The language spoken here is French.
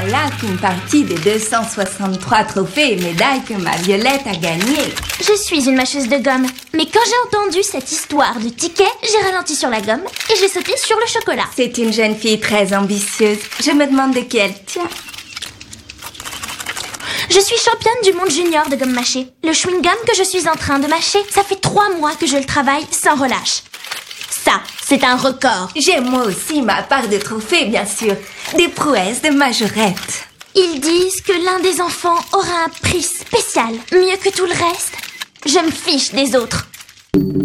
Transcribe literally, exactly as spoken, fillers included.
là qu'une partie des deux cent soixante-trois trophées et médailles que ma Violette a gagnés. Je suis une mâcheuse de gomme, mais quand j'ai entendu cette histoire de tickets, j'ai ralenti sur la gomme et j'ai sauté sur le chocolat. C'est une jeune fille très ambitieuse. Je me demande de qui elle tient. Je suis championne du monde junior de gomme mâchée. Le chewing-gum que je suis en train de mâcher, ça fait trois mois que je le travaille sans relâche. Ça, c'est un record. J'ai moi aussi ma part de trophées, bien sûr. Des prouesses de majorette. Ils disent que l'un des enfants aura un prix spécial, mieux que tout le reste. Je me fiche des autres.